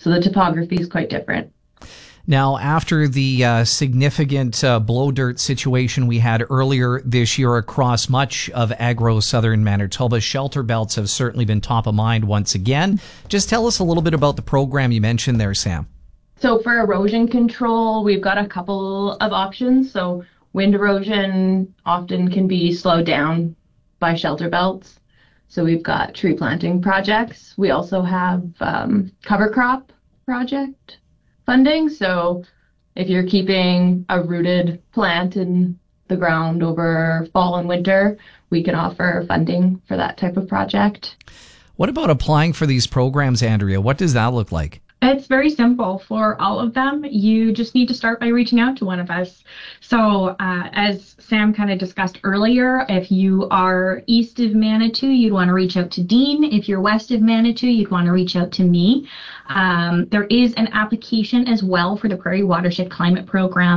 So the topography is quite different. Now, after the significant blow dirt situation we had earlier this year across much of agro-southern Manitoba, shelter belts have certainly been top of mind once again. Just tell us a little bit about the program you mentioned there, Sam. So for erosion control, we've got a couple of options. So wind erosion often can be slowed down by shelter belts. So we've got tree planting projects. We also have cover crop project funding. So if you're keeping a rooted plant in the ground over fall and winter, we can offer funding for that type of project. What about applying for these programs, Andrea? What does that look like? It's very simple for all of them. You just need to start by reaching out to one of us. So as Sam kind of discussed earlier, if you are east of Manitou, you'd want to reach out to Dean. If you're west of Manitou, you'd want to reach out to me. There is an application as well for the Prairie Watershed Climate Program